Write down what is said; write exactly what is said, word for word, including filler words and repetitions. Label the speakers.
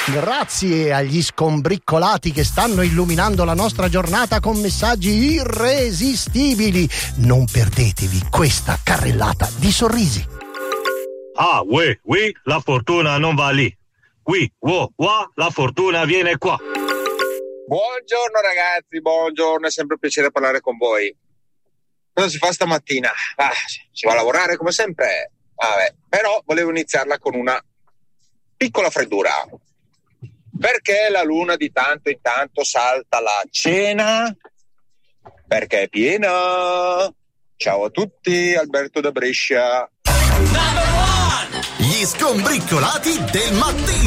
Speaker 1: Grazie agli scombriccolati che stanno illuminando la nostra giornata con messaggi irresistibili. Non perdetevi questa carrellata di sorrisi.
Speaker 2: Ah, uè, oui, la fortuna non va lì. Qui, wo, wa, la fortuna viene qua.
Speaker 3: Buongiorno ragazzi, buongiorno, è sempre un piacere parlare con voi. Cosa si fa stamattina? Ah, si va a lavorare come sempre. Vabbè, però volevo iniziarla con una piccola freddura. Perché la luna di tanto in tanto salta la cena? Perché è piena. Ciao a tutti, Alberto da Brescia.
Speaker 4: Gli scombriccolati del mattino.